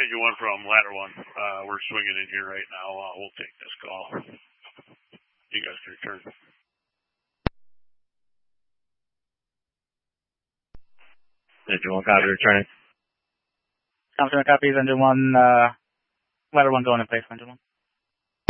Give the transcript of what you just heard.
Engine 1 from ladder 1. We're swinging in here right now. We'll take this call. You guys can return. Engine 1 copy, returning. Confirm copies, Engine 1, ladder 1 going in place, Engine 1.